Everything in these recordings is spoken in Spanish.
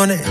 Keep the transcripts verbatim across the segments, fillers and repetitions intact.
Juanes.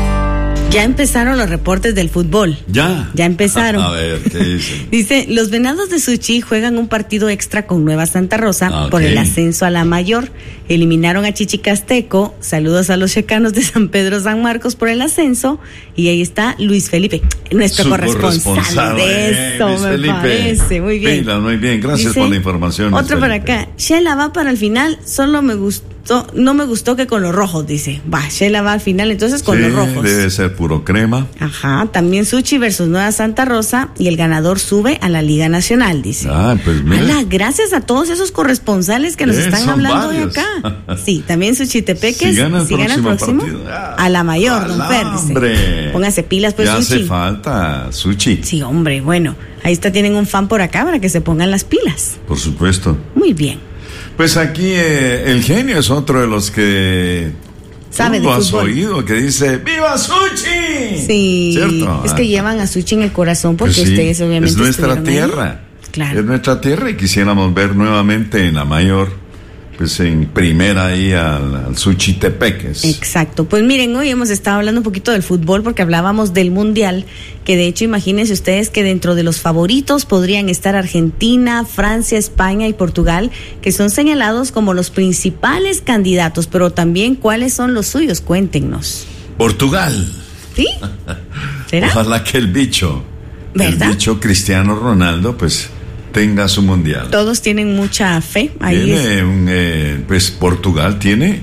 Ya empezaron los reportes del fútbol. Ya. Ya empezaron. A ver, ¿qué dicen? Dice, los Venados de Suchi juegan un partido extra con Nueva Santa Rosa Okay. por el ascenso a la mayor. Eliminaron a Chichicasteco. Saludos a los checanos de San Pedro San Marcos por el ascenso. Y ahí está Luis Felipe, nuestro Su corresponsal. corresponsal, De eh, eso Luis me Felipe. parece. Muy bien. Pila, muy bien. Gracias Dice, por la información. Luis otro para Felipe. acá. Shela va para el final. Solo me gustó, no me gustó que con los rojos, dice. Va, Shela va al final, entonces con Sí, los rojos. Debe ser puro crema. Ajá, también Suchi versus Nueva Santa Rosa y el ganador sube a la Liga Nacional, dice. Ah, pues mira. Ala, gracias a todos esos corresponsales que nos Eh, están son hablando varios. de acá. Sí, también Suchitepeques, Si gana el si gana el próximo próximo, partido. Ah, a la mayor, don Fer, dice. hombre. Póngase pilas, pues, Ya Suchi. hace falta, Suchi. Sí, hombre, bueno, ahí está, tienen un fan por acá para que se pongan las pilas. Por supuesto. Muy bien. Pues aquí eh, el genio es otro de los que Sabe tú de lo has fútbol. oído, que dice ¡Viva Suchi! Sí, ¿Cierto? es que llevan a Suchi en el corazón porque Pues sí, ustedes obviamente es nuestra estuvieron ahí. tierra. Claro. Es nuestra tierra y quisiéramos ver nuevamente en la mayor, pues en primera ahí al, al Suchitepeques. Exacto, pues miren, hoy hemos estado hablando un poquito del fútbol porque hablábamos del Mundial, que de hecho imagínense ustedes que dentro de los favoritos podrían estar Argentina, Francia, España y Portugal, que son señalados como los principales candidatos, pero también cuáles son los suyos, cuéntenos. Portugal. ¿Sí? ¿Será? Ojalá que el bicho, ¿Verdad? el bicho Cristiano Ronaldo, pues tenga su mundial. Todos tienen mucha fe. Ahí Tiene es. un, eh, pues Portugal tiene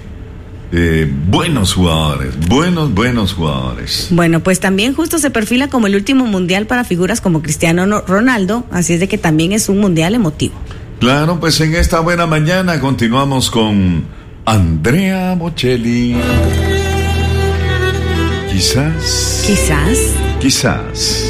eh, buenos jugadores, buenos, buenos jugadores. Bueno, pues también justo se perfila como el último mundial para figuras como Cristiano Ronaldo, así es de que también es un mundial emotivo. Claro, pues en esta buena mañana continuamos con Andrea Bocelli. Quizás, Quizás. quizás.